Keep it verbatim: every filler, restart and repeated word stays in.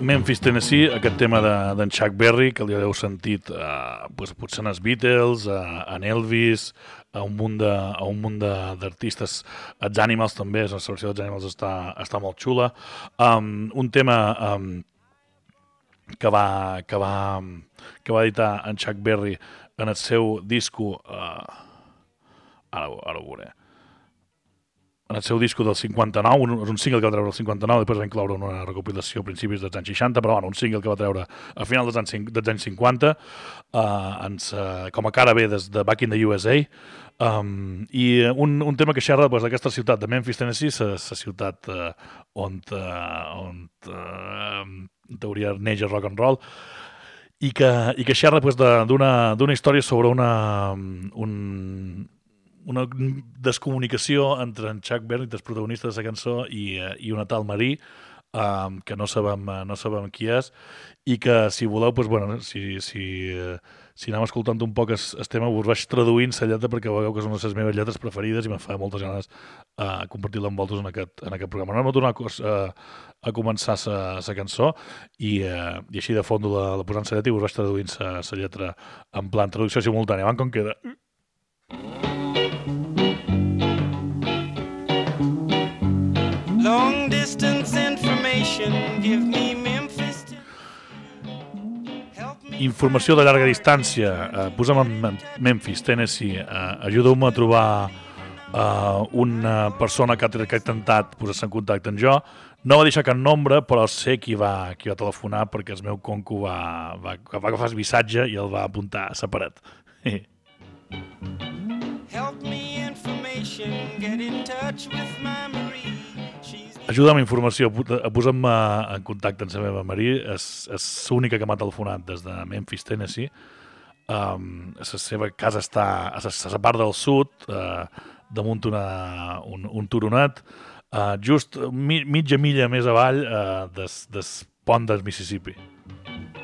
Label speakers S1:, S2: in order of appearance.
S1: Memphis, Tennessee, aquest tema d'en de, Chuck Berry, que li heu sentit eh, pues, potser en els Beatles, eh, en Elvis, a un munt de, a un munt d'artistes, els Animals també, la versió dels Animals està, està molt xula. Um, un tema um, que, va, que, va, que va editar en Chuck Berry en el seu disco, uh, ara, ara ho veuré, en el seu disco del cinquanta-nou, un, un single que va treure el cinquanta-nou, després va incloure una recopilació a principis dels anys seixanta, però bueno, un single que va treure a final dels anys, dels anys cinquanta, uh, ens, uh, com a cara B des de Back in the U S A, um, i un, un tema que xerra pues, d'aquesta ciutat de Memphis, Tennessee, la ciutat uh, on, uh, on uh, en teoria neix el rock and roll, i que, i que xerra pues, d'una de, història sobre una... un, una descomunicació entre en Chuck Berry, els protagonistes de la cançó, i, i una tal Marie, um, que no sabem, no sabem qui és, i que, si voleu, pues, bueno, si, si, si anem escoltant un poc el, el tema, us vaig traduint la lletra perquè veieu que és una de les meves lletres preferides i me fa moltes ganes uh, compartir-la amb vosaltres en aquest, en aquest programa. No hem tornat a, a començar la cançó i, uh, i així de fons la, la posant la lletra i us vaig traduint la lletra en plan traducció simultània. Van com queda...
S2: Long distance information, give me Memphis.
S1: Informació de llarga distància, uh, posa'm en Memphis, Tennessee, uh, ajudeu-me a trobar uh, una persona que ha, que ha intentat posar-se en contacte amb jo. No va deixar cap nombre, però sé qui va, qui va telefonar perquè el meu conco va, va, va agafar el missatge i el va apuntar a la paret.
S2: Help me information, get in touch with my Marie.
S1: Ajuda'm informació, posa'm en contacte amb la meva Marie, és, és l'única que m'ha telefonat des de Memphis, Tennessee. Um, la seva casa està a la, a la part del sud, uh, damunt una, un, un turonet, uh, just mi, mitja milla més avall uh, des, des pont del Mississippi.